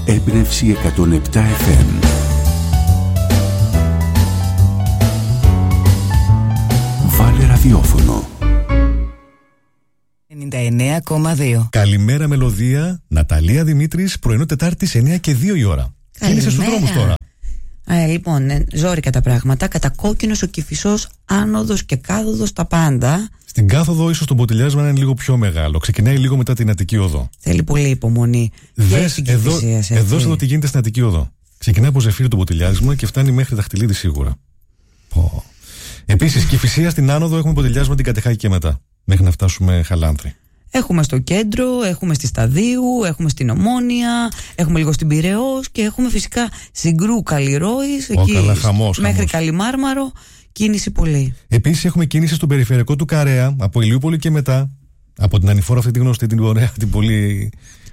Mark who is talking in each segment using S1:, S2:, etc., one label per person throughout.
S1: Έμπνευση 107 FM. Βάλε ραδιόφωνο.
S2: 99,2.
S3: Καλημέρα μελωδία, Ναταλία Δημήτρης, πρωινό Τετάρτης 9 και 2 η ώρα. Κίνησε στους δρόμους τώρα.
S2: Λοιπόν, ζόρικα τα πράγματα. Κατακόκκινος ο Κηφισός, άνοδος και κάθοδος τα πάντα.
S3: Στην κάθοδο ίσως το μποτιλιάρισμα είναι λίγο πιο μεγάλο. Ξεκινάει λίγο μετά την Αττική Οδό.
S2: Θέλει πολύ υπομονή.
S3: Δες εδώ τι γίνεται στην Αττική Οδό. Ξεκινάει από Ζεφύρι το μποτιλιάρισμα και φτάνει μέχρι Δαχτυλίδη σίγουρα. Επίσης, Κηφισία στην άνοδο έχουμε μποτιλιάρισμα την Κατεχάκη και μετά. Μέχρι να φτάσουμε Χαλάνθρη. Έχουμε
S2: στο κέντρο, έχουμε στη Σταδίου, έχουμε στην Ομόνια, έχουμε λίγο στην Πειραιώς και έχουμε φυσικά Συγκρού Καλλιρόης, εκεί μέχρι Καλιμάρμαρο, κίνηση πολύ.
S3: Επίσης έχουμε κίνηση στον περιφερειακό του Καρέα, από Ηλιούπολη και μετά, από την ανηφόρα αυτή τη γνωστή, την ωραία, την πολύ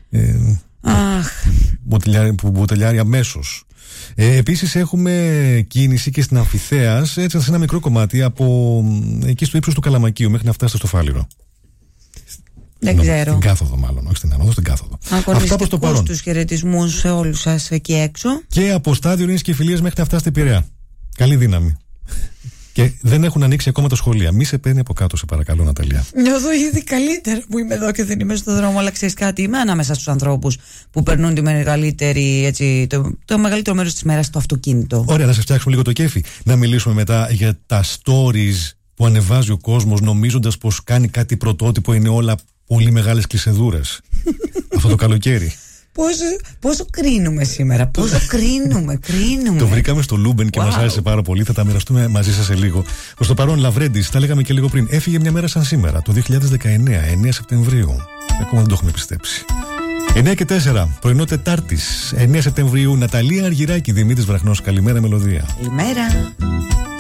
S3: μποτελιάρη αμέσως. Επίσης έχουμε κίνηση και στην Αμφιθέας, έτσι σε ένα μικρό κομμάτι από εκεί στο ύψος του Καλαμακίου μέχρι να φτάσετε στο Φάληρο.
S2: Δεν ξέρω.
S3: Στην κάθοδο, μάλλον, όχι στην άνοδο, στην κάθοδο.
S2: Αυτά προς το παρόν. Τους χαιρετισμούς σε όλους σας εκεί έξω.
S3: Και από Στάδιο Ειρήνης και Φιλίας μέχρι να φτάσετε Πειραιά. Καλή δύναμη. Και δεν έχουν ανοίξει ακόμα τα σχολεία. Μη σε παίρνει από κάτω, σε παρακαλώ, Ναταλία.
S2: Νιώθω ήδη καλύτερα που είμαι εδώ και δεν είμαι στον δρόμο. Αλλά ξέρεις κάτι, είμαι ανάμεσα στους ανθρώπους που περνούν το μεγαλύτερο μέρος της μέρας στο αυτοκίνητο.
S3: Ωραία, να σε φτιάξουμε λίγο το κέφι. Να μιλήσουμε μετά για τα stories που ανεβάζει ο κόσμος, νομίζοντας πως κάνει κάτι πρωτότυπο, είναι όλα πολύ μεγάλες κλεισεδούρες. Αυτό το καλοκαίρι.
S2: Πόσο κρίνουμε σήμερα, πόσο κρίνουμε.
S3: Το βρήκαμε στο Λούμπεν και μας άρεσε πάρα πολύ. Θα τα μοιραστούμε μαζί σας σε λίγο. Προς το παρόν, Λαβρέντης, τα λέγαμε και λίγο πριν, έφυγε μια μέρα σαν σήμερα, το 2019, 9 Σεπτεμβρίου. Ακόμα δεν το έχουμε πιστέψει. 9 και 4, πρωινό Τετάρτης, 9 Σεπτεμβρίου, Ναταλία Αργυράκη, Δημήτρης Βραχνός. Καλημέρα, μελωδία.
S2: Καλημέρα.